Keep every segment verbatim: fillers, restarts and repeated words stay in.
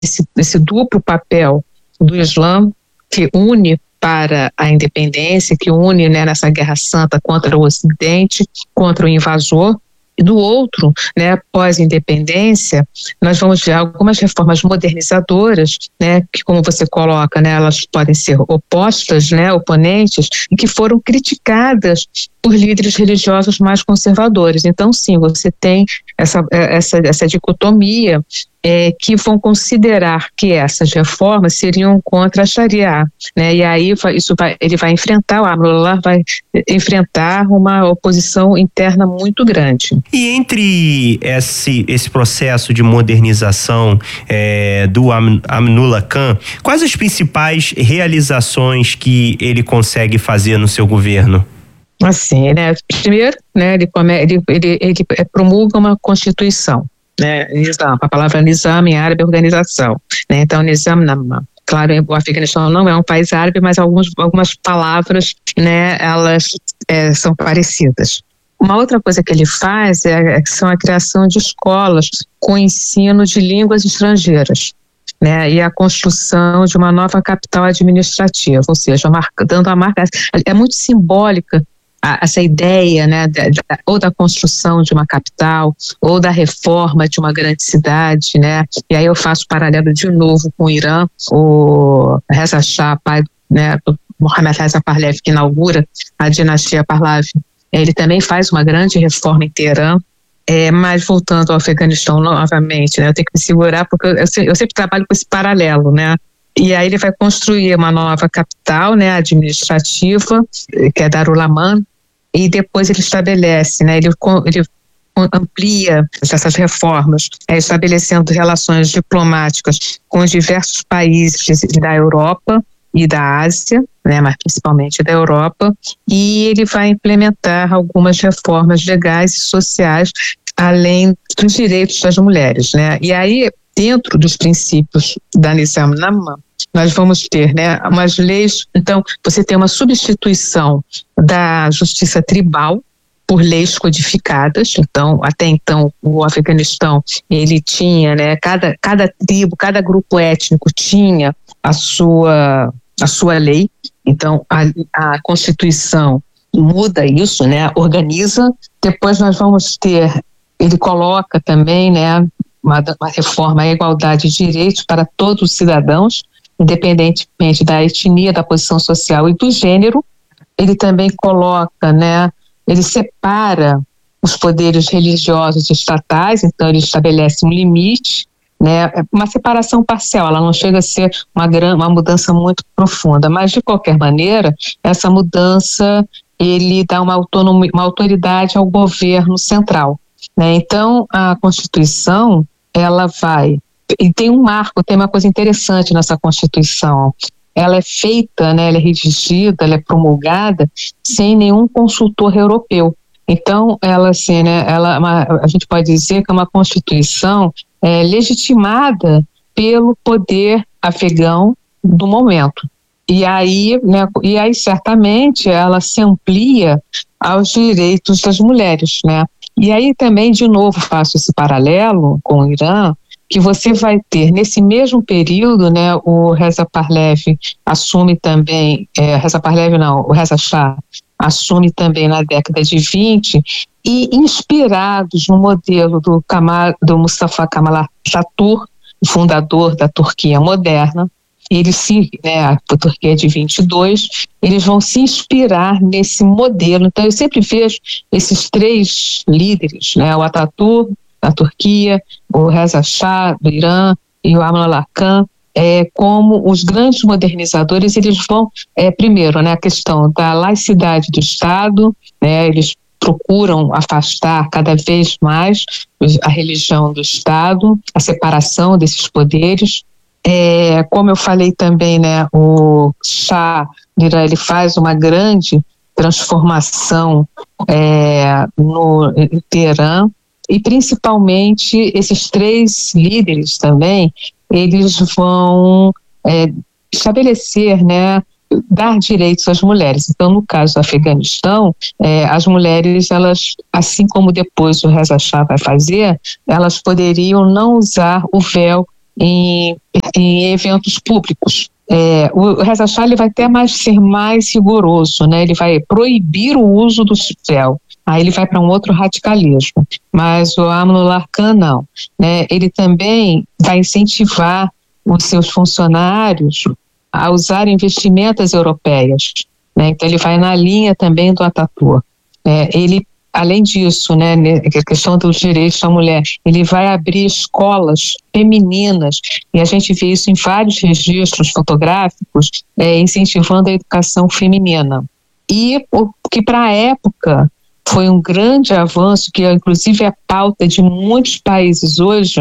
esse, esse duplo papel do Islã, que une para a independência, que une, né, nessa guerra santa contra o Ocidente, contra o invasor. E do outro, né, pós-independência, nós vamos ver algumas reformas modernizadoras, né, que, como você coloca, né, elas podem ser opostas, né, oponentes, e que foram criticadas por líderes religiosos mais conservadores. Então, sim, você tem essa, essa, essa dicotomia é, que vão considerar que essas reformas seriam contra a Sharia, né? E aí isso vai, ele vai enfrentar, o Amrullah vai enfrentar uma oposição interna muito grande. E entre esse, esse processo de modernização é, do Am, Amrullah Khan, quais as principais realizações que ele consegue fazer no seu governo? Assim, né? Primeiro, né, ele, come, ele, ele, ele promulga uma constituição, né? Nizam, a palavra Nizam em árabe é organização, né? Então, Nizam Namma. Claro, o Afeganistão não é um país árabe, mas alguns, algumas palavras, né, elas é, são parecidas. Uma outra coisa que ele faz é, são a criação de escolas com ensino de línguas estrangeiras, né, e a construção de uma nova capital administrativa, ou seja, marca, dando a marca, é muito simbólica a, essa ideia, né, da, da, ou da construção de uma capital, ou da reforma de uma grande cidade, né, e aí eu faço paralelo de novo com o Irã, o Reza Shah, pai, né, do Mohammad Reza Pahlavi, que inaugura a dinastia Pahlavi, ele também faz uma grande reforma em Teherã. É, mas voltando ao Afeganistão novamente, né, eu tenho que me segurar porque eu, eu, eu sempre trabalho com esse paralelo, né, e aí ele vai construir uma nova capital, né, administrativa, que é Darul Aman, e depois ele estabelece, né, ele, ele amplia essas reformas, é, estabelecendo relações diplomáticas com os diversos países da Europa e da Ásia, né, mas principalmente da Europa, e ele vai implementar algumas reformas legais e sociais, além dos direitos das mulheres, né? E aí, dentro dos princípios da Nizam Namma, nós vamos ter, né, umas leis. Então, você tem uma substituição da justiça tribal por leis codificadas. Então, até então, o Afeganistão, ele tinha, né, cada, cada tribo, cada grupo étnico tinha a sua, a sua lei. Então, a, a Constituição muda isso, né, organiza. Depois nós vamos ter, ele coloca também, né, uma, uma reforma à igualdade de direitos para todos os cidadãos, independentemente da etnia, da posição social e do gênero. Ele também coloca, né, ele separa os poderes religiosos e estatais, então ele estabelece um limite, né, uma separação parcial, ela não chega a ser uma, gran, uma mudança muito profunda, mas de qualquer maneira, essa mudança, ele dá uma, autonomia, uma autoridade ao governo central, né? Então a Constituição, ela vai, e tem um marco, tem uma coisa interessante nessa Constituição, ela é feita, né, ela é redigida, ela é promulgada sem nenhum consultor europeu. Então, ela, assim, né, ela, uma, a gente pode dizer que é uma Constituição é, legitimada pelo poder afegão do momento. E aí, né, e aí, certamente, ela se amplia aos direitos das mulheres, né? E aí também, de novo, faço esse paralelo com o Irã, que você vai ter, nesse mesmo período, né, o Reza Pahlavi assume também, é, Reza Pahlavi não, o Reza Shah assume também na década de vinte, e inspirados no modelo do, Kamal, do Mustafa Kemal Atatürk, fundador da Turquia moderna, eles se, né, a Turquia é de vinte e dois, eles vão se inspirar nesse modelo. Então eu sempre vejo esses três líderes, né, o Atatürk da Turquia, o Reza Shah do Irã e o Amrullah Khan, é, como os grandes modernizadores. Eles vão, é, primeiro, né, a questão da laicidade do Estado, né, eles procuram afastar cada vez mais a religião do Estado, a separação desses poderes. É, como eu falei também, né, o Shah do Irã, ele faz uma grande transformação é, no em Teherã, e principalmente esses três líderes também, eles vão é, estabelecer, né, dar direitos às mulheres. Então, no caso do Afeganistão, é, as mulheres, elas, assim como depois o Reza Shah vai fazer, elas poderiam não usar o véu em, em eventos públicos. É, o Reza Shah ele vai até mais, ser mais rigoroso, né? Ele vai proibir o uso do véu. Aí ele vai para um outro radicalismo. Mas o Amanullah Khan não, né? Ele também vai incentivar os seus funcionários a usarem vestimentas europeias, né? Então ele vai na linha também do Ataturk. É, ele, além disso, né, a questão dos direitos da mulher, ele vai abrir escolas femininas, e a gente vê isso em vários registros fotográficos, é, incentivando a educação feminina. E o que para a época foi um grande avanço, que inclusive é pauta de muitos países hoje.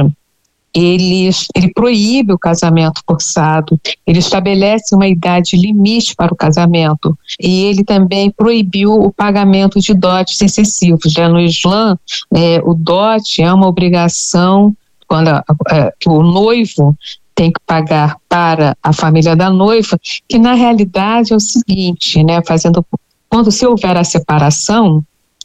Ele, ele proíbe o casamento forçado, ele estabelece uma idade limite para o casamento, e ele também proibiu o pagamento de dotes excessivos. Já no Islã, é, o dote é uma obrigação quando a, a, que o noivo tem que pagar para a família da noiva, que na realidade é o seguinte, né, fazendo, quando se houver a separação,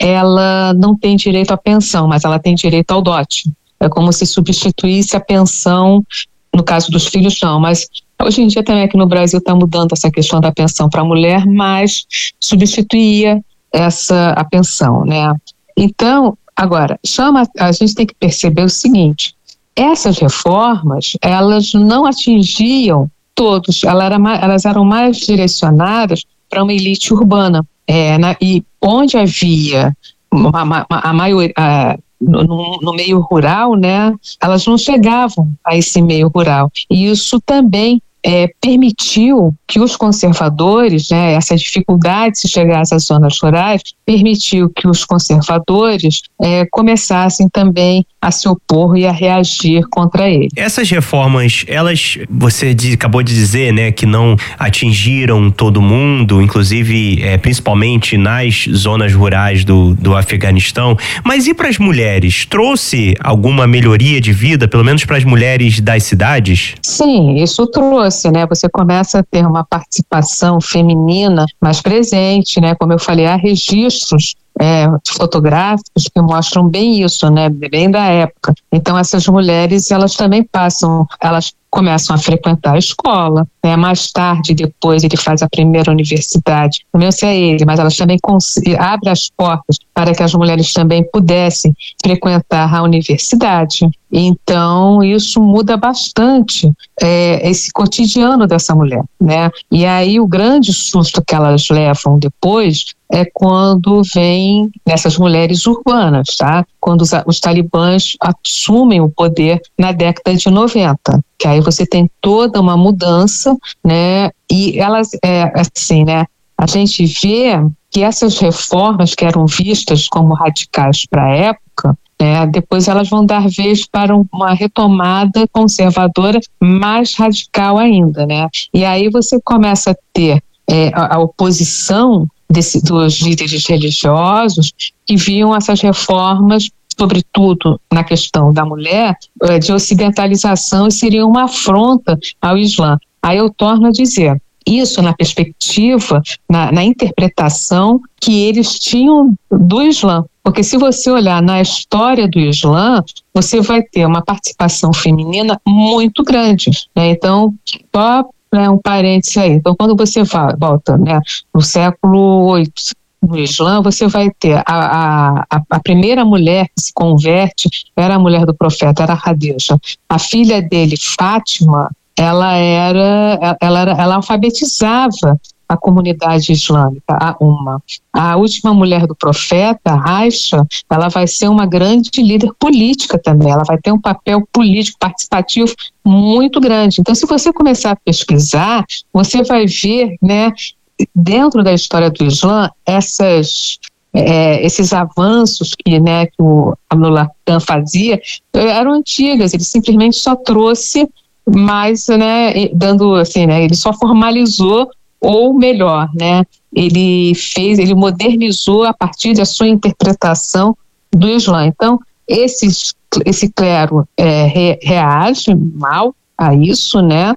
ela não tem direito à pensão, mas ela tem direito ao dote. É como se substituísse a pensão, no caso dos filhos não, mas hoje em dia também aqui no Brasil está mudando essa questão da pensão para a mulher, mas substituía essa, a pensão, né? Então, agora, chama, a gente tem que perceber o seguinte, essas reformas, elas não atingiam todos, elas eram, elas eram mais direcionadas para uma elite urbana, é, na, e onde havia a, a, a maioria... A, No, no meio rural, né, elas não chegavam a esse meio rural. E isso também é, permitiu que os conservadores, né, essa dificuldade de se chegar a essas zonas rurais, permitiu que os conservadores é, começassem também a se opor e a reagir contra ele. Essas reformas, elas, você de, acabou de dizer, né, que não atingiram todo mundo, inclusive, é, principalmente nas zonas rurais do, do Afeganistão, mas e para as mulheres? Trouxe alguma melhoria de vida, pelo menos para as mulheres das cidades? Sim, isso trouxe, né, você começa a ter uma participação feminina mais presente, né, como eu falei, há registros É, fotográficos que mostram bem isso, né, bem da época. Então essas mulheres, elas também passam, elas começam a frequentar a escola, né, mais tarde, depois ele faz a primeira universidade, não sei é ele, mas elas também abrem as portas para que as mulheres também pudessem frequentar a universidade. Então isso muda bastante é, esse cotidiano dessa mulher, né, e aí o grande susto que elas levam depois é quando vem essas mulheres urbanas, tá? Quando os, os talibãs assumem o poder na década de noventa, que aí você tem toda uma mudança, né? E elas, é, assim, né? A gente vê que essas reformas que eram vistas como radicais para a época, né, depois elas vão dar vez para uma retomada conservadora mais radical ainda, né? E aí você começa a ter é, a, a oposição Desse, dos líderes religiosos que viam essas reformas, sobretudo na questão da mulher, de ocidentalização, e seria uma afronta ao Islã. Aí eu torno a dizer, isso na perspectiva, na, na interpretação que eles tinham do Islã. Porque se você olhar na história do Islã, você vai ter uma participação feminina muito grande, né? Então, só É um parêntese aí. Então, quando você volta, né, no século oito, no Islã, você vai ter a, a, a primeira mulher que se converte, era a mulher do profeta, era Khadija. A filha dele, Fátima, ela era, ela era, ela alfabetizava a comunidade islâmica, a Umma. A última mulher do profeta, Aisha, ela vai ser uma grande líder política também, ela vai ter um papel político participativo muito grande. Então, se você começar a pesquisar, você vai ver, né, dentro da história do Islã, essas, é, esses avanços que, né, que o Amanullah Khan fazia eram antigas, ele simplesmente só trouxe mais, né, dando assim, né, ele só formalizou, ou melhor, né, ele fez, ele modernizou a partir da sua interpretação do Islã. Então, esses, esse clero é, re, reage mal a isso, né,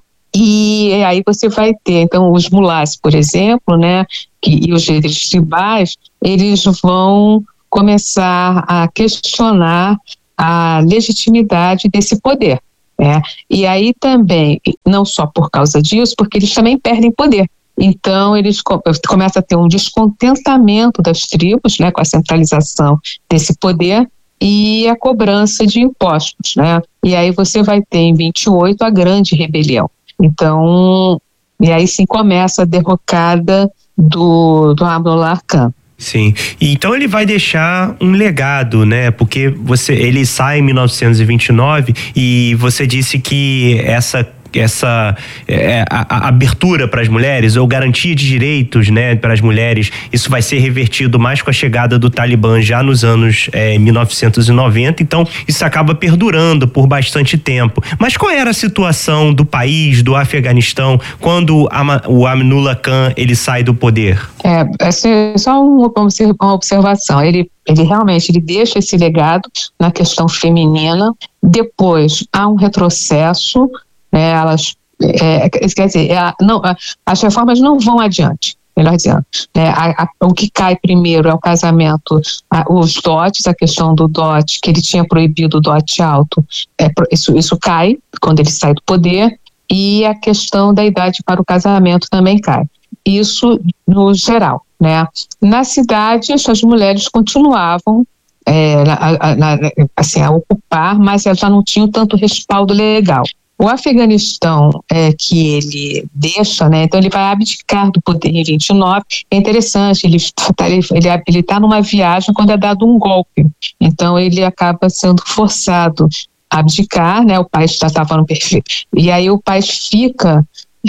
e aí você vai ter, então, os mulás, por exemplo, né, que, e os líderes tribais, eles vão começar a questionar a legitimidade desse poder. É, e aí também, não só por causa disso, porque eles também perdem poder. Então, eles co- começam a ter um descontentamento das tribos, né, com a centralização desse poder e a cobrança de impostos, né? E aí você vai ter em vinte e oito a grande rebelião. Então, e aí sim começa a derrocada do, do Abdullah Khan. Sim, e então ele vai deixar um legado, né? Porque você, ele sai em mil novecentos e vinte e nove e você disse que essa essa é, a, a abertura para as mulheres ou garantia de direitos, né, para as mulheres, isso vai ser revertido mais com a chegada do Talibã já nos anos é, mil novecentos e noventa, então isso acaba perdurando por bastante tempo. Mas qual era a situação do país, do Afeganistão, quando a, o Amanullah Khan ele sai do poder? É, assim, só uma, uma observação, ele, ele realmente ele deixa esse legado na questão feminina, depois há um retrocesso, né, elas, é, quer dizer, é, não, as reformas não vão adiante, melhor dizendo, né, a, a, o que cai primeiro é o casamento, a, os dotes, a questão do dote, que ele tinha proibido o dote alto, é, isso, isso cai quando ele sai do poder, e a questão da idade para o casamento também cai. Isso no geral, né? Na cidade, as mulheres continuavam é, na, na, assim, a ocupar, mas elas já não tinham tanto respaldo legal. O Afeganistão é, que ele deixa, né? Então ele vai abdicar do poder em vinte e nove. É interessante, ele está ele, ele tá numa viagem quando é dado um golpe. Então ele acaba sendo forçado a abdicar, né? O país já estava no perfeito. E aí o país fica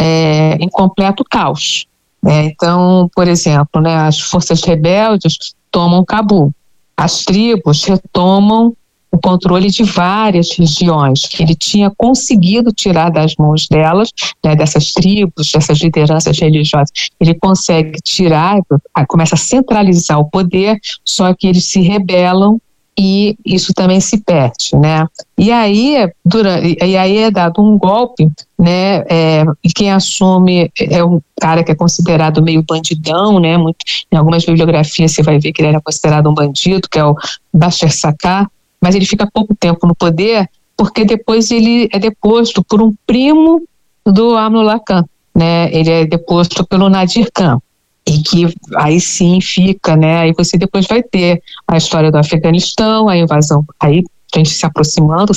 é, em completo caos. É, então, por exemplo, né, as forças rebeldes tomam Cabul, as tribos retomam o controle de várias regiões que ele tinha conseguido tirar das mãos delas, né, dessas tribos, dessas lideranças religiosas. Ele consegue tirar, começa a centralizar o poder, só que eles se rebelam e isso também se perde, né? E aí, durante, e aí é dado um golpe, né? É, e quem assume é um cara que é considerado meio bandidão, né? Muito, em algumas bibliografias você vai ver que ele era considerado um bandido, que é o Bashar Sakar, mas ele fica pouco tempo no poder, porque depois ele é deposto por um primo do Amanullah Khan, né? Ele é deposto pelo Nadir Khan. E que aí sim fica, né? Aí você depois vai ter a história do Afeganistão, a invasão, aí a gente se aproximando,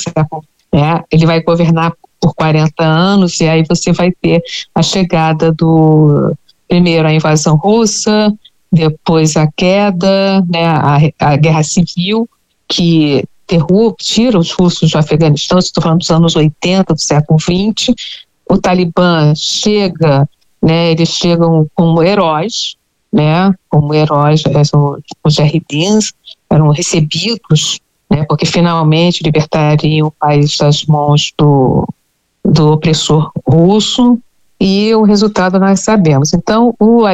né? Ele vai governar por quarenta anos e aí você vai ter a chegada do, primeiro a invasão russa, depois a queda, né? A, a guerra civil, que derruba, tira os russos do Afeganistão, estou falando dos anos oitenta do século vinte, o Talibã chega, né, eles chegam como heróis, né, como heróis, os jahidins eram recebidos, né, porque finalmente libertariam o país das mãos do, do opressor russo, e o resultado nós sabemos. Então, o,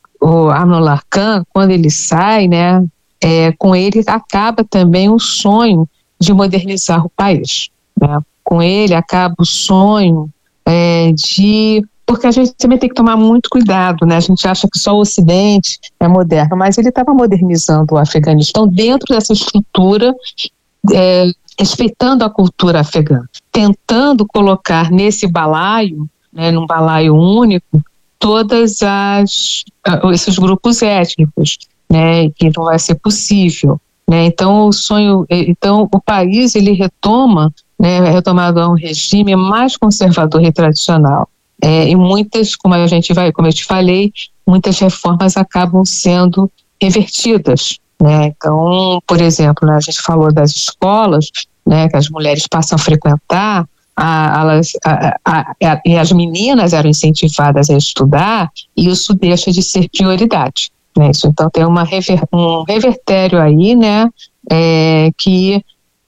o Amanullah Khan, quando ele sai, né, é, com ele acaba também o sonho de modernizar o país, né? Com ele acaba o sonho é, de... Porque a gente também tem que tomar muito cuidado, né? A gente acha que só o Ocidente é moderno, mas ele estava modernizando o Afeganistão dentro dessa estrutura, é, respeitando a cultura afegã, tentando colocar nesse balaio, né, num balaio único, todas as esses grupos étnicos, né? Que não vai ser possível, né? Então o sonho, então o país ele retoma, né? É retomado a um regime mais conservador e tradicional. É, e muitas, como a gente vai, como eu te falei, muitas reformas acabam sendo revertidas, né? Então, por exemplo, né, a gente falou das escolas, né, que as mulheres passam a frequentar, a, elas, a, a, a, e as meninas eram incentivadas a estudar, e isso deixa de ser prioridade, né? Isso, então tem uma rever, um revertério aí, né, é, que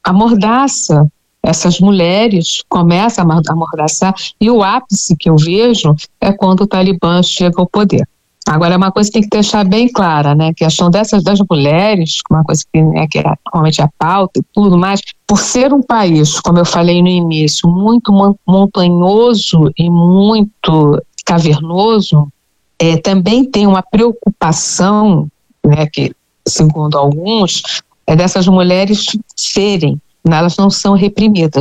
amordaça essas mulheres, começa a amordaçar, e o ápice que eu vejo é quando o Talibã chega ao poder. Agora, uma coisa que tem que deixar bem clara, né, que a questão dessas das mulheres, uma coisa que, né, que é normalmente a pauta e tudo mais, por ser um país, como eu falei no início, muito montanhoso e muito cavernoso, é, também tem uma preocupação, né, que, segundo alguns, é dessas mulheres serem, elas não são reprimidas,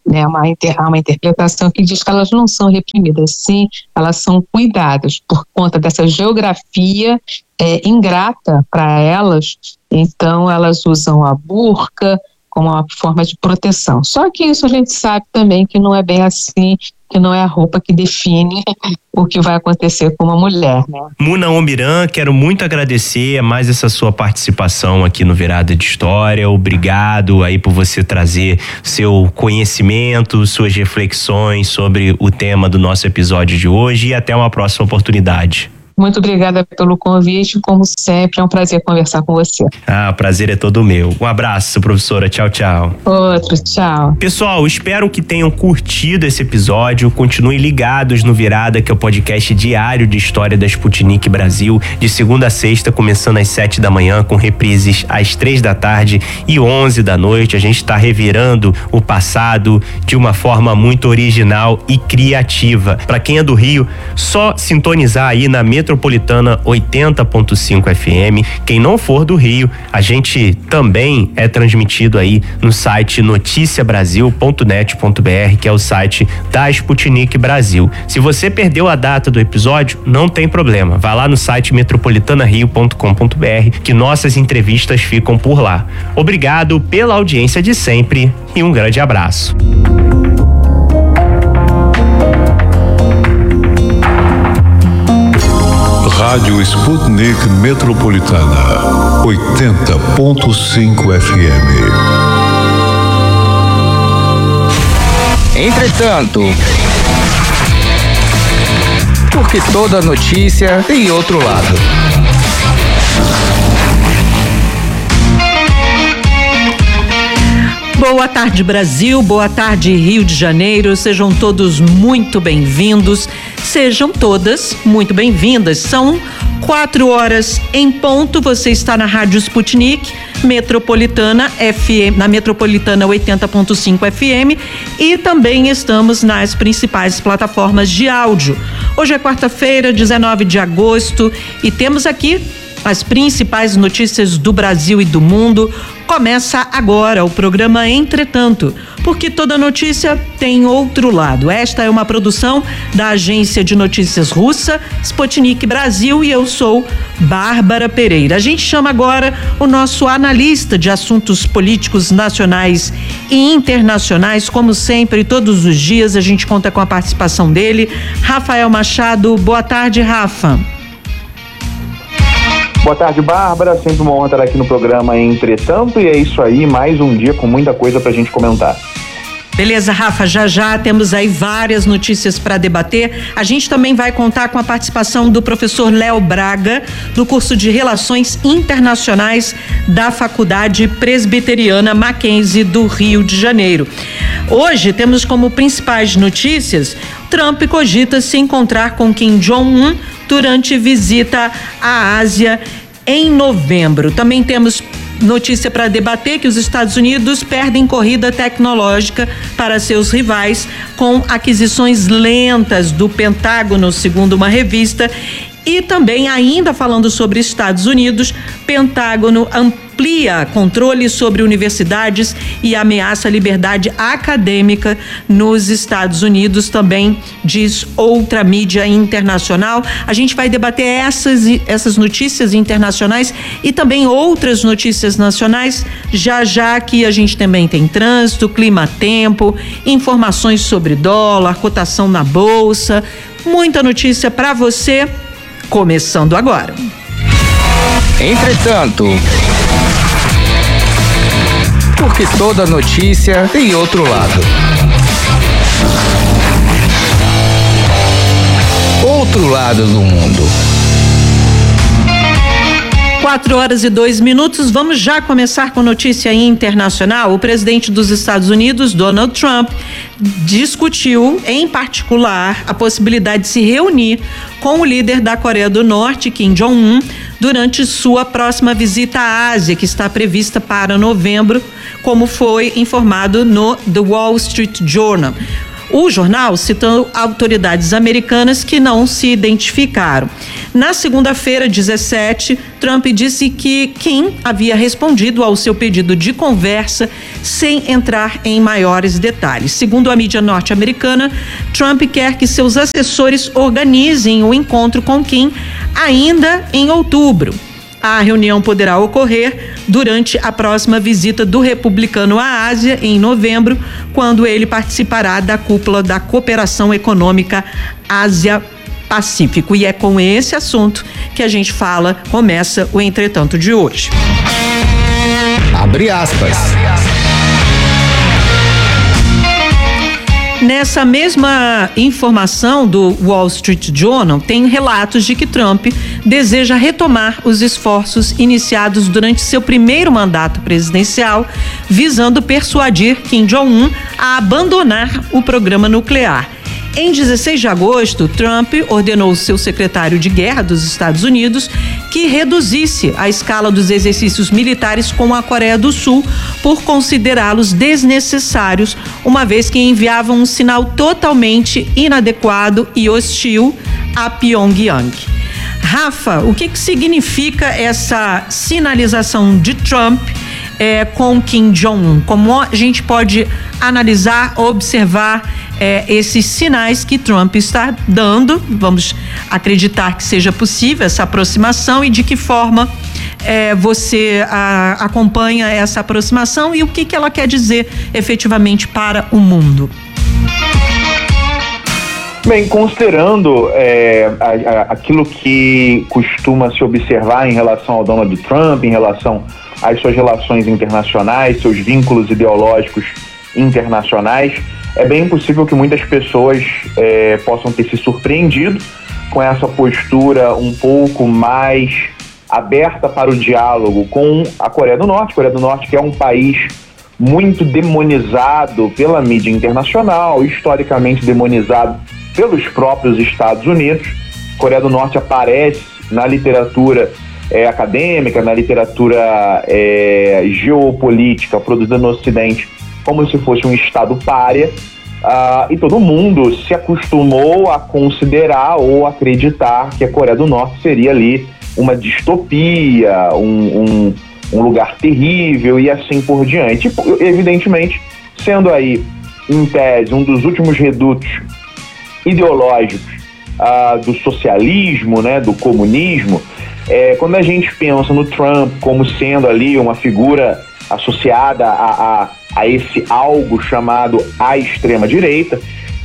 né, uma, inter, há uma interpretação que diz que elas não são reprimidas, sim, elas são cuidadas por conta dessa geografia é, ingrata para elas, então elas usam a burca como uma forma de proteção. Só que isso a gente sabe também que não é bem assim, que não é a roupa que define o que vai acontecer com uma mulher, né? Muna Omiran, quero muito agradecer mais essa sua participação aqui no Virada de História. Obrigado aí por você trazer seu conhecimento, suas reflexões sobre o tema do nosso episódio de hoje e até uma próxima oportunidade. Muito obrigada pelo convite, como sempre, é um prazer conversar com você. Ah, o prazer é todo meu. Um abraço, professora. Tchau, tchau. Outro, tchau. Pessoal, espero que tenham curtido esse episódio. Continuem ligados no Virada, que é o podcast diário de história da Sputnik Brasil, de segunda a sexta, começando às sete da manhã, com reprises às três da tarde e onze da noite. A gente está revirando o passado de uma forma muito original e criativa. Para quem é do Rio, só sintonizar aí na Metropolitana oitenta ponto cinco F M. Quem não for do Rio, a gente também é transmitido aí no site noticia brasil ponto net ponto b r, que é o site da Sputnik Brasil. Se você perdeu a data do episódio, não tem problema. Vai lá no site metropolitana rio ponto com ponto b r, que nossas entrevistas ficam por lá. Obrigado pela audiência de sempre e um grande abraço. Rádio Sputnik Metropolitana, oitenta ponto cinco F M. Entretanto, porque toda notícia tem outro lado. Boa tarde, Brasil. Boa tarde, Rio de Janeiro. Sejam todos muito bem-vindos. Sejam todas muito bem-vindas. São quatro horas em ponto. Você está na Rádio Sputnik Metropolitana F M, na Metropolitana oitenta ponto cinco F M, e também estamos nas principais plataformas de áudio. Hoje é quarta-feira, dezenove de agosto, e temos aqui as principais notícias do Brasil e do mundo. Começa agora o programa Entretanto, porque toda notícia tem outro lado. Esta é uma produção da agência de notícias russa, Sputnik Brasil, e eu sou Bárbara Pereira. A gente chama agora o nosso analista de assuntos políticos nacionais e internacionais. Como sempre, todos os dias a gente conta com a participação dele, Rafael Machado. Boa tarde, Rafa. Boa tarde, Bárbara. Sempre uma honra estar aqui no programa Entretanto, e é isso aí, mais um dia com muita coisa pra gente comentar. Beleza, Rafa, já já temos aí várias notícias para debater. A gente também vai contar com a participação do professor Léo Braga, do curso de Relações Internacionais da Faculdade Presbiteriana Mackenzie do Rio de Janeiro. Hoje temos como principais notícias: Trump cogita se encontrar com Kim Jong-un durante visita à Ásia em novembro. Também temos notícia para debater que os Estados Unidos perdem corrida tecnológica para seus rivais com aquisições lentas do Pentágono, segundo uma revista. E também, ainda falando sobre Estados Unidos, Pentágono amplia controle sobre universidades e ameaça a liberdade acadêmica nos Estados Unidos, também diz outra mídia internacional. A gente vai debater essas, essas notícias internacionais e também outras notícias nacionais, já já que a gente também tem trânsito, clima-tempo, informações sobre dólar, cotação na bolsa, muita notícia para você. Começando agora. Entretanto, porque toda notícia tem outro lado. Outro lado do mundo. Quatro horas e dois minutos, vamos já começar com notícia internacional. O presidente dos Estados Unidos, Donald Trump, discutiu, em particular, a possibilidade de se reunir com o líder da Coreia do Norte, Kim Jong-un, durante sua próxima visita à Ásia, que está prevista para novembro, como foi informado no The Wall Street Journal. O jornal citou autoridades americanas que não se identificaram. Na segunda-feira, dezessete, Trump disse que Kim havia respondido ao seu pedido de conversa sem entrar em maiores detalhes. Segundo a mídia norte-americana, Trump quer que seus assessores organizem o encontro com Kim ainda em outubro. A reunião poderá ocorrer durante a próxima visita do republicano à Ásia, em novembro, quando ele participará da cúpula da Cooperação Econômica Ásia-Pacífico. E é com esse assunto que a gente fala, começa o Entretanto de hoje. Abre aspas. Nessa mesma informação do Wall Street Journal, tem relatos de que Trump deseja retomar os esforços iniciados durante seu primeiro mandato presidencial, visando persuadir Kim Jong-un a abandonar o programa nuclear. Em dezesseis de agosto, Trump ordenou seu secretário de guerra dos Estados Unidos que reduzisse a escala dos exercícios militares com a Coreia do Sul por considerá-los desnecessários, uma vez que enviavam um sinal totalmente inadequado e hostil a Pyongyang. Rafa, o que que significa essa sinalização de Trump é, com Kim Jong-un? Como a gente pode analisar, observar é, esses sinais que Trump está dando? Vamos acreditar que seja possível essa aproximação e de que forma é, você a, acompanha essa aproximação e o que que ela quer dizer efetivamente para o mundo? Bem, considerando é, a, a, aquilo que costuma se observar em relação ao Donald Trump, em relação às suas relações internacionais, seus vínculos ideológicos internacionais, é bem possível que muitas pessoas é, possam ter se surpreendido com essa postura um pouco mais aberta para o diálogo com a Coreia do Norte. A Coreia do Norte, que é um país muito demonizado pela mídia internacional, historicamente demonizado pelos próprios Estados Unidos. A Coreia do Norte aparece na literatura é, acadêmica, na literatura é, geopolítica produzida no Ocidente, como se fosse um estado pária, uh, e todo mundo se acostumou a considerar ou acreditar que a Coreia do Norte seria ali uma distopia, um, um, um lugar terrível e assim por diante. Evidentemente, sendo aí, em tese, um dos últimos redutos ideológicos uh, do socialismo, né, do comunismo, é, quando a gente pensa no Trump como sendo ali uma figura associada a, a, a esse algo chamado a extrema-direita,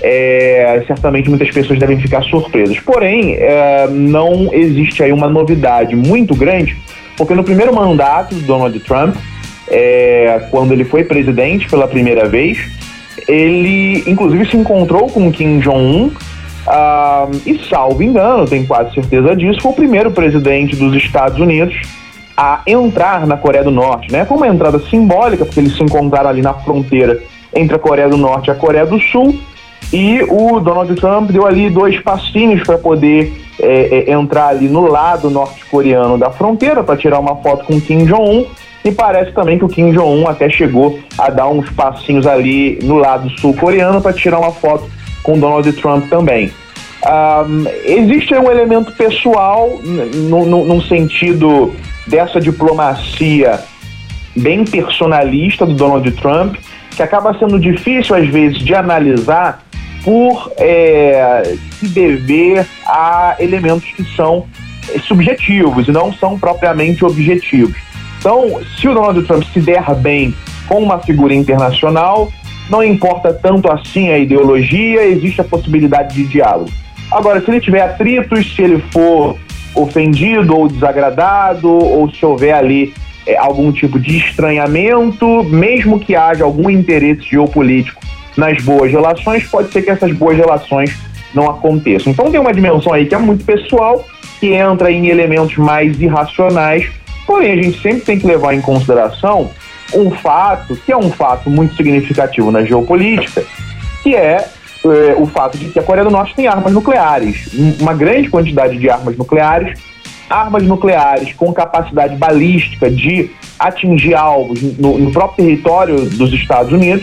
é, certamente muitas pessoas devem ficar surpresas. Porém, é, não existe aí uma novidade muito grande, porque no primeiro mandato do Donald Trump, é, quando ele foi presidente pela primeira vez, ele inclusive se encontrou com Kim Jong-un, uh, e salvo engano, tenho quase certeza disso, foi o primeiro presidente dos Estados Unidos a entrar na Coreia do Norte, né? Foi uma entrada simbólica, porque eles se encontraram ali na fronteira entre a Coreia do Norte e a Coreia do Sul, e o Donald Trump deu ali dois passinhos para poder é, é, entrar ali no lado norte-coreano da fronteira para tirar uma foto com Kim Jong-un. E parece também que o Kim Jong-un até chegou a dar uns passinhos ali no lado sul-coreano para tirar uma foto com Donald Trump também. Um, existe um elemento pessoal no, no, num sentido dessa diplomacia bem personalista do Donald Trump, que acaba sendo difícil às vezes de analisar por é, se dever a elementos que são subjetivos e não são propriamente objetivos. Então, se o Donald Trump se der bem com uma figura internacional, não importa tanto assim a ideologia, existe a possibilidade de diálogo. Agora, se ele tiver atritos, se ele for ofendido ou desagradado, ou se houver ali é, algum tipo de estranhamento, mesmo que haja algum interesse geopolítico nas boas relações, pode ser que essas boas relações não aconteçam. Então tem uma dimensão aí que é muito pessoal, que entra em elementos mais irracionais. Porém, a gente sempre tem que levar em consideração um fato, que é um fato muito significativo na geopolítica, que é, é o fato de que a Coreia do Norte tem armas nucleares, uma grande quantidade de armas nucleares, armas nucleares com capacidade balística de atingir alvos no, no próprio território dos Estados Unidos,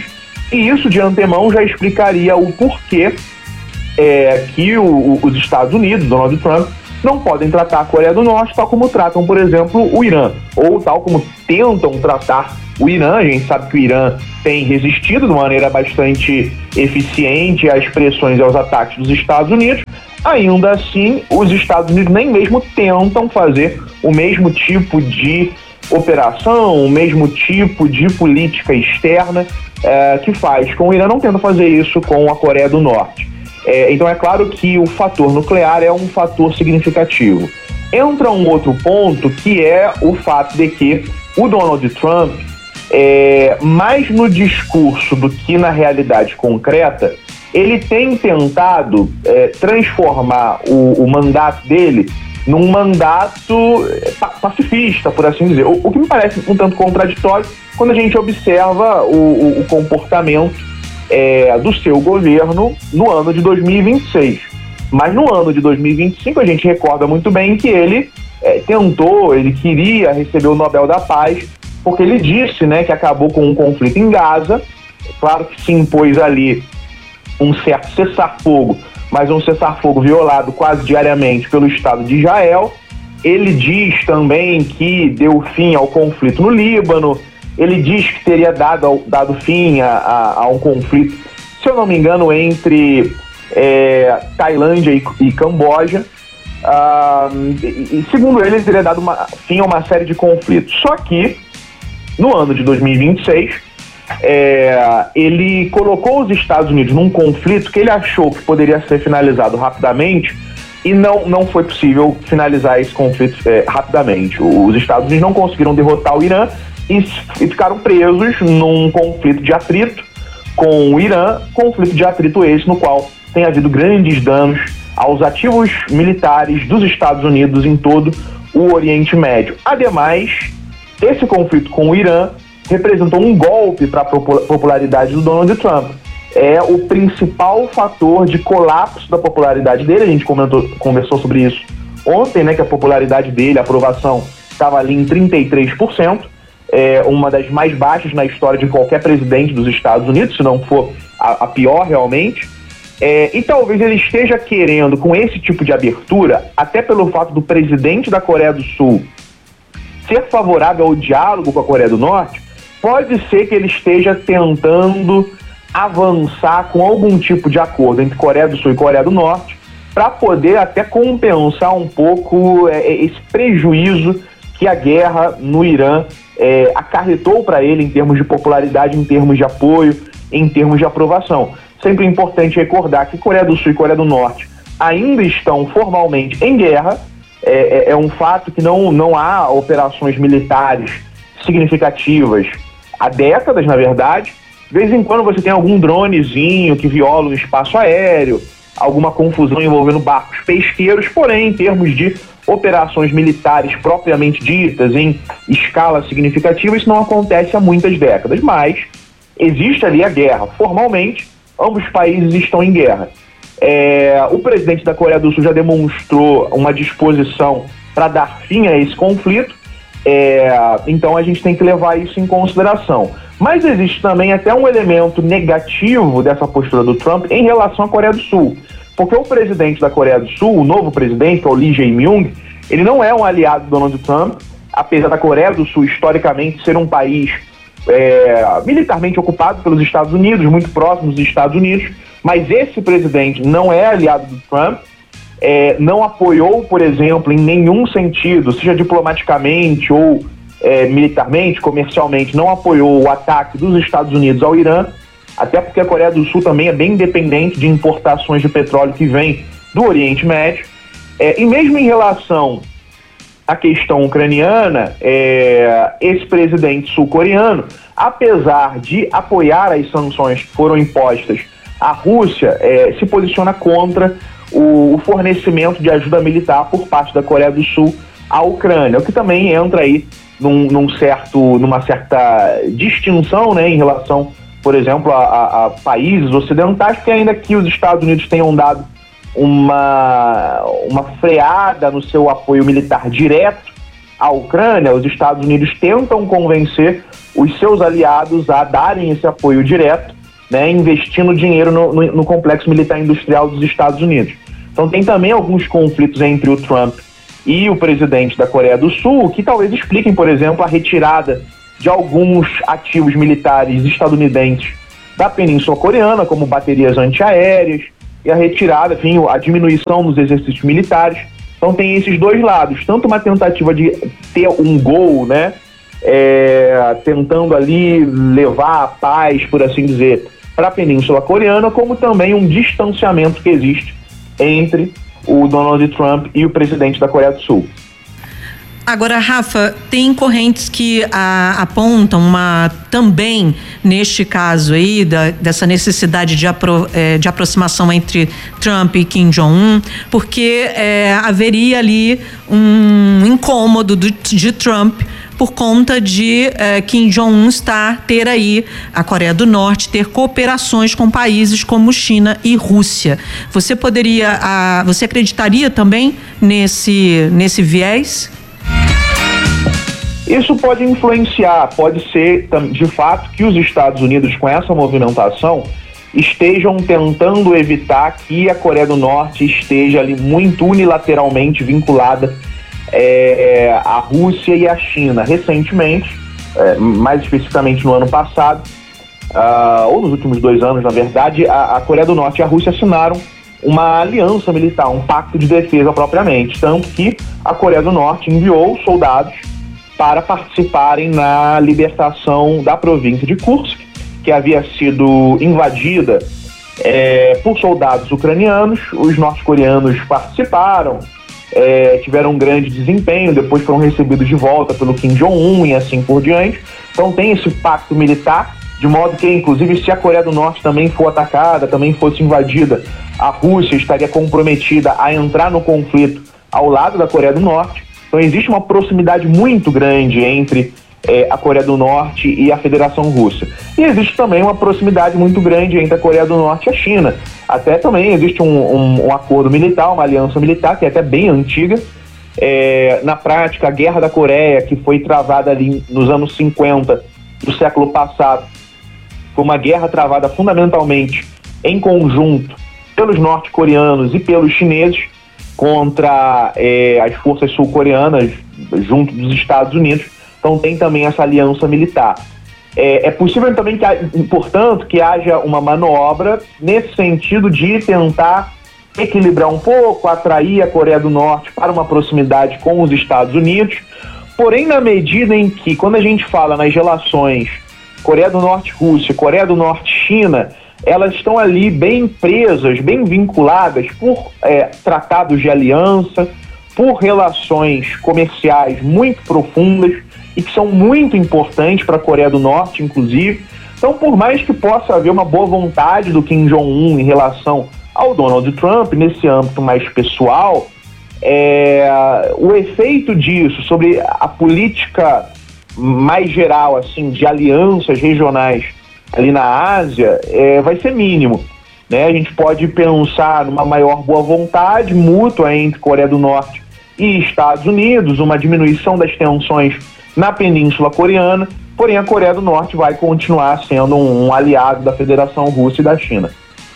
E isso de antemão já explicaria o porquê é, que o, o, os Estados Unidos, Donald Trump, não podem tratar a Coreia do Norte tal como tratam, por exemplo, o Irã, ou tal como tentam tratar o Irã. A gente sabe que o Irã tem resistido de maneira bastante eficiente às pressões e aos ataques dos Estados Unidos. Ainda assim, os Estados Unidos nem mesmo tentam fazer o mesmo tipo de operação, o mesmo tipo de política externa é, que faz com o Irã, não tenta fazer isso com a Coreia do Norte. É, então é claro que o fator nuclear é um fator significativo. Entra um outro ponto, que é o fato de que o Donald Trump, é, mais no discurso do que na realidade concreta, ele tem tentado é, transformar o, o mandato dele num mandato pacifista, por assim dizer. O, o que me parece um tanto contraditório quando a gente observa o, o, o comportamento é, do seu governo no ano de dois mil e vinte e seis. Mas no ano de dois mil e vinte e cinco a gente recorda muito bem que ele é, tentou, ele queria receber o Nobel da Paz, porque ele disse, né, que acabou com um conflito em Gaza. Claro que se impôs ali um certo cessar-fogo, mas um cessar-fogo violado quase diariamente pelo Estado de Israel. Ele diz também que deu fim ao conflito no Líbano. Ele diz que teria dado, dado fim a, a, a um conflito, se eu não me engano, entre é, Tailândia e, e Camboja. Ah, e, e segundo ele, ele teria dado uma, fim a uma série de conflitos. Só que, no ano de dois mil e vinte e seis, É, ele colocou os Estados Unidos num conflito que ele achou que poderia ser finalizado rapidamente, e não, não foi possível finalizar esse conflito é, rapidamente. Os Estados Unidos não conseguiram derrotar o Irã e, e ficaram presos num conflito de atrito com o Irã, conflito de atrito esse no qual tem havido grandes danos aos ativos militares dos Estados Unidos em todo o Oriente Médio. Ademais, esse conflito com o Irã representou um golpe para a popularidade do Donald Trump. É o principal fator de colapso da popularidade dele. A gente comentou, conversou sobre isso ontem, né, que a popularidade dele, a aprovação, estava ali em trinta e três por cento, é uma das mais baixas na história de qualquer presidente dos Estados Unidos, se não for a, a pior realmente. É, e talvez ele esteja querendo, com esse tipo de abertura, até pelo fato do presidente da Coreia do Sul ser favorável ao diálogo com a Coreia do Norte, pode ser que ele esteja tentando avançar com algum tipo de acordo entre Coreia do Sul e Coreia do Norte para poder até compensar um pouco é, esse prejuízo que a guerra no Irã é, acarretou para ele em termos de popularidade, em termos de apoio, em termos de aprovação. Sempre é importante recordar que Coreia do Sul e Coreia do Norte ainda estão formalmente em guerra. É, é, é um fato que não, não há operações militares significativas há décadas, na verdade. De vez em quando você tem algum dronezinho que viola o espaço aéreo, alguma confusão envolvendo barcos pesqueiros, porém, em termos de operações militares propriamente ditas, em escala significativa, isso não acontece há muitas décadas, mas existe ali a guerra. Formalmente, ambos os países estão em guerra. É, o presidente da Coreia do Sul já demonstrou uma disposição para dar fim a esse conflito. É, então a gente tem que levar isso em consideração. Mas existe também até um elemento negativo dessa postura do Trump em relação à Coreia do Sul, porque o presidente da Coreia do Sul, o novo presidente, que é o Lee Jae-myung, ele não é um aliado do Donald Trump, apesar da Coreia do Sul historicamente ser um país é, militarmente ocupado pelos Estados Unidos, muito próximo dos Estados Unidos, mas esse presidente não é aliado do Trump. É, não apoiou, por exemplo, em nenhum sentido, seja diplomaticamente ou é, militarmente, comercialmente, não apoiou o ataque dos Estados Unidos ao Irã, até porque a Coreia do Sul também é bem dependente de importações de petróleo que vem do Oriente Médio. É, e mesmo em relação à questão ucraniana, é, esse presidente sul-coreano, apesar de apoiar as sanções que foram impostas à Rússia, é, se posiciona contra o fornecimento de ajuda militar por parte da Coreia do Sul à Ucrânia, o que também entra aí num, num certo, numa certa distinção, né, em relação, por exemplo, a, a, a países ocidentais, que ainda que os Estados Unidos tenham dado uma, uma freada no seu apoio militar direto à Ucrânia, os Estados Unidos tentam convencer os seus aliados a darem esse apoio direto né, investindo dinheiro no, no, no complexo militar industrial dos Estados Unidos. Então tem também alguns conflitos entre o Trump e o presidente da Coreia do Sul que talvez expliquem, por exemplo, a retirada de alguns ativos militares estadunidenses da Península Coreana, como baterias antiaéreas, e a retirada, enfim, a diminuição dos exercícios militares. Então tem esses dois lados, tanto uma tentativa de ter um gol, né, é, tentando ali levar a paz, por assim dizer, para a Península Coreana, como também um distanciamento que existe entre o Donald Trump e o presidente da Coreia do Sul. Agora, Rafa, tem correntes que a, apontam uma, também, neste caso aí, da, dessa necessidade de, apro, é, de aproximação entre Trump e Kim Jong-un, porque é, haveria ali um incômodo do, de Trump por conta de eh, Kim Jong-un estar, ter aí a Coreia do Norte, ter cooperações com países como China e Rússia. Você poderia, ah, você acreditaria também nesse, nesse viés? Isso pode influenciar, pode ser de fato que os Estados Unidos, com essa movimentação, estejam tentando evitar que a Coreia do Norte esteja ali muito unilateralmente vinculada É, a Rússia e a China. Recentemente, é, mais especificamente no ano passado, uh, ou nos últimos dois anos, na verdade, a, a Coreia do Norte e a Rússia assinaram uma aliança militar, um pacto de defesa propriamente, tanto que a Coreia do Norte enviou soldados para participarem na libertação da província de Kursk, que havia sido invadida é, por soldados ucranianos. Os norte-coreanos participaram, É, tiveram um grande desempenho, depois foram recebidos de volta pelo Kim Jong-un e assim por diante. Então tem esse pacto militar, de modo que, inclusive, se a Coreia do Norte também for atacada, também fosse invadida, a Rússia estaria comprometida a entrar no conflito ao lado da Coreia do Norte. Então existe uma proximidade muito grande entre é, a Coreia do Norte e a Federação Russa. E existe também uma proximidade muito grande entre a Coreia do Norte e a China. Até também existe um, um, um acordo militar, uma aliança militar, que é até bem antiga. É, na prática, a Guerra da Coreia, que foi travada ali nos anos cinquenta do século passado, foi uma guerra travada fundamentalmente em conjunto pelos norte-coreanos e pelos chineses contra é, as forças sul-coreanas junto dos Estados Unidos. Então tem também essa aliança militar. É, é possível também, que, portanto, que haja uma manobra nesse sentido de tentar equilibrar um pouco, atrair a Coreia do Norte para uma proximidade com os Estados Unidos, porém na medida em que, quando a gente fala nas relações Coreia do Norte-Rússia, Coreia do Norte-China, elas estão ali bem presas, bem vinculadas por é, tratados de aliança, por relações comerciais muito profundas, e que são muito importantes para a Coreia do Norte, inclusive. Então, por mais que possa haver uma boa vontade do Kim Jong-un em relação ao Donald Trump, nesse âmbito mais pessoal, é, o efeito disso sobre a política mais geral, assim, de alianças regionais ali na Ásia, é, vai ser mínimo, né? A gente pode pensar numa maior boa vontade mútua entre Coreia do Norte e Estados Unidos, uma diminuição das tensões na Península Coreana, porém a Coreia do Norte vai continuar sendo um, um aliado da Federação Russa e da China.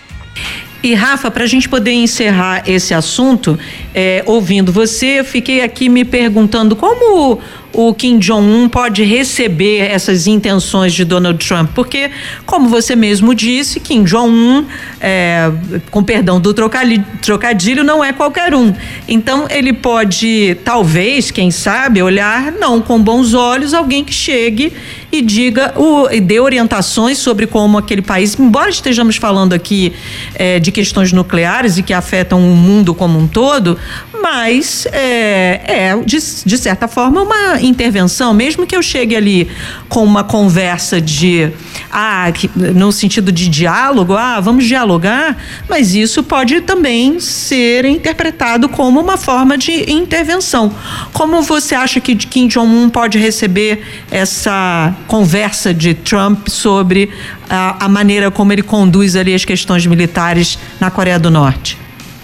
E Rafa, para a gente poder encerrar esse assunto, é, ouvindo você, eu fiquei aqui me perguntando como o Kim Jong-un pode receber essas intenções de Donald Trump, porque, como você mesmo disse, Kim Jong-un, é, com perdão do trocadilho, trocadilho, não é qualquer um. Então ele pode, talvez, quem sabe, olhar não com bons olhos alguém que chegue e diga, o, e dê orientações sobre como aquele país, embora estejamos falando aqui é, de questões nucleares e que afetam o mundo como um todo, mas é, é de, de certa forma uma intervenção, mesmo que eu chegue ali com uma conversa de ah, que, no sentido de diálogo, ah, vamos dialogar, mas isso pode também ser interpretado como uma forma de intervenção. Como você acha que Kim Jong-un pode receber essa conversa de Trump sobre a, a maneira como ele conduz ali as questões militares na Coreia do Norte?